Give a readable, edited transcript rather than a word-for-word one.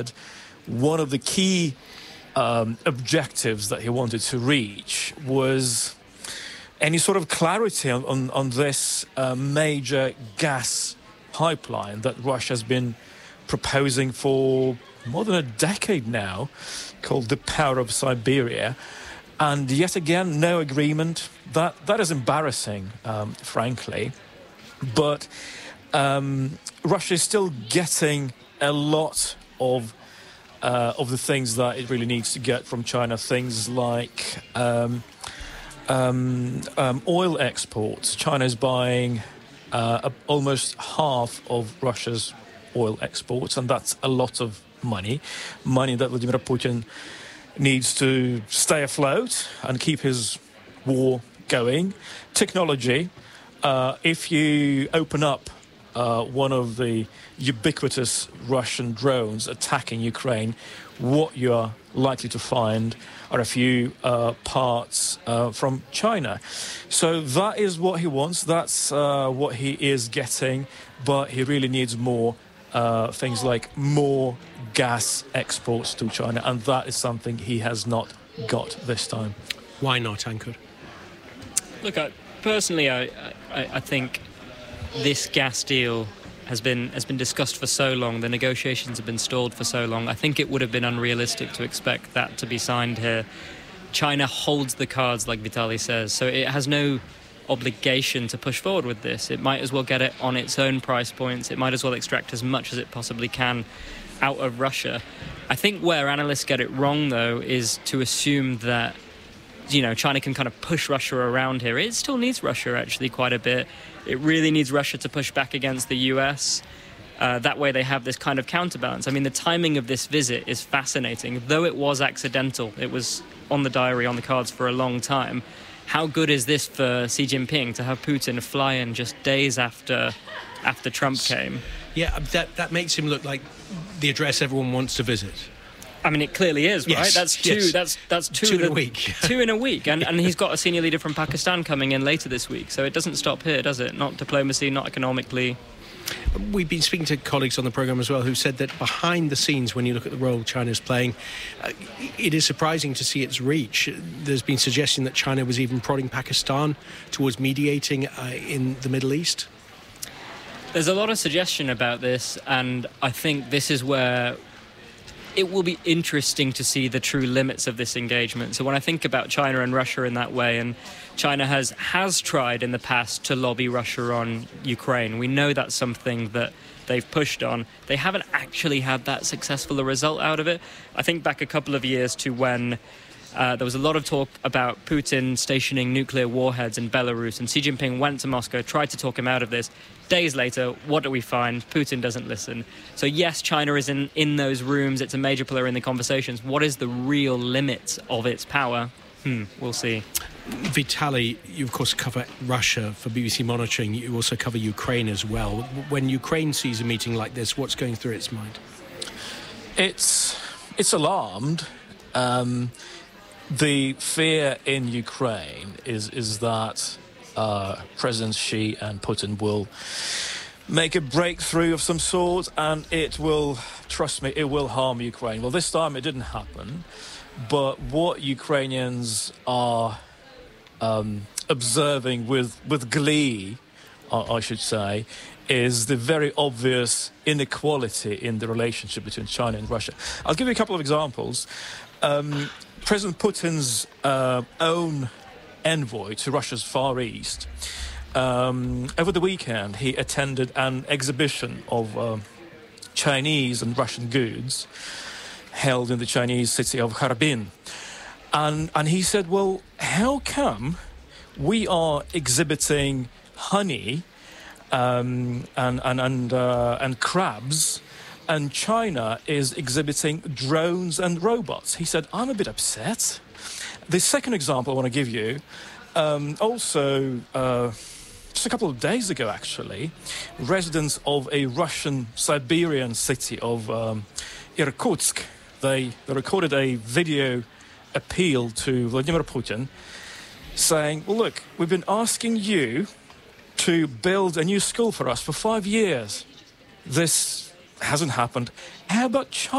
said one of the key objectives that he wanted to reach was any sort of clarity on this major gas pipeline that Russia has been proposing for more than a decade now, called the Power of Siberia. And yet again, no agreement. That is embarrassing, frankly. But Russia is still getting a lot of the things that it really needs to get from China. Things like oil exports. China is buying almost half of Russia's oil exports, and that's a lot of money that Vladimir Putin needs to stay afloat and keep his war going. Technology. If you open up one of the ubiquitous Russian drones attacking Ukraine, what you are likely to find are a few parts from China. So that is what he wants. That's what he is getting. But he really needs more things like more gas exports to China. And that is something he has not got this time. Why not, Ankur? Look, personally, I think this gas deal has been discussed for so long. The negotiations have been stalled for so long. I think it would have been unrealistic to expect that to be signed here. China holds the cards, like Vitaly says, so it has no obligation to push forward with this. It might as well get it on its own price points. It might as well extract as much as it possibly can out of Russia. I think where analysts get it wrong, though, is to assume that China can kind of push Russia around here. It still needs Russia, actually, quite a bit. It really needs Russia to push back against the US. That way they have this kind of counterbalance. I mean, the timing of this visit is fascinating. Though it was accidental, it was on the diary, on the cards for a long time. How good is this for Xi Jinping to have Putin fly in just days after Trump came? Yeah, that makes him look like the address everyone wants to visit. I mean, it clearly is, right? Yes, that's two. yes. That's two in a week. 2 in a week, and he's got a senior leader from Pakistan coming in later this week. So it doesn't stop here, does it? Not diplomacy, not economically. We've been speaking to colleagues on the programme as well who said that behind the scenes, when you look at the role China's playing, it is surprising to see its reach. There's been suggestion that China was even prodding Pakistan towards mediating in the Middle East. There's a lot of suggestion about this, and I think this is where it will be interesting to see the true limits of this engagement. So when I think about China and Russia in that way, and China has tried in the past to lobby Russia on Ukraine, we know that's something that they've pushed on. They haven't actually had that successful a result out of it. I think back a couple of years to when there was a lot of talk about Putin stationing nuclear warheads in Belarus, and Xi Jinping went to Moscow, tried to talk him out of this. Days later, what do we find? Putin doesn't listen. So yes, China is in those rooms. It's a major player in the conversations. What is the real limit of its power? We'll see. Vitaly, you of course cover Russia for BBC Monitoring. You also cover Ukraine as well. When Ukraine sees a meeting like this, what's going through its mind? It's alarmed. The fear in Ukraine is that Presidents Xi and Putin will make a breakthrough of some sort, and it will, trust me, it will harm Ukraine. Well, this time it didn't happen, but what Ukrainians are observing with glee, I should say, is the very obvious inequality in the relationship between China and Russia. I'll give you a couple of examples. President Putin's own envoy to Russia's Far East, over the weekend, he attended an exhibition of Chinese and Russian goods held in the Chinese city of Harbin. And he said, well, how come we are exhibiting honey and crabs, and China is exhibiting drones and robots? He said, I'm a bit upset. The second example I want to give you, also just a couple of days ago, actually, residents of a Russian Siberian city of Irkutsk, they recorded a video appeal to Vladimir Putin saying, well, look, we've been asking you to build a new school for us for 5 years. This hasn't happened. How about China?